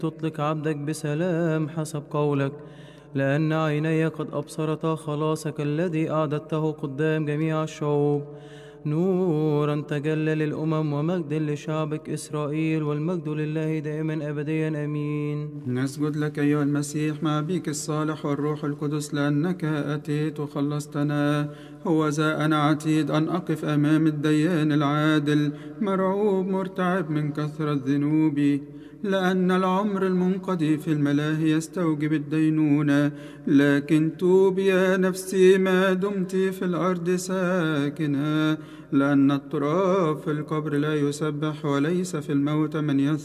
تطلق عبدك بسلام حسب قولك، لأن عيني قد أبصرتا خلاصك الذي أعددته قدام جميع الشعوب، نورا تجلى للأمم ومجد لشعبك إسرائيل، والمجد لله دائما أبديا آمين. نسجد لك أيها المسيح مع أبيك الصالح والروح القدس، لأنك أتيت وخلصتنا. هو ذا أنا عتيد أن أقف أمام الديان العادل، مرعوب مرتعب من كثرة ذنوبي، لأن العمر المنقضي في الملاهي يستوجب الدينونة. لكن توبي يا نفسي ما دمت في الأرض ساكنة، لأن التراب في القبر لا يسبح، وليس في الموت من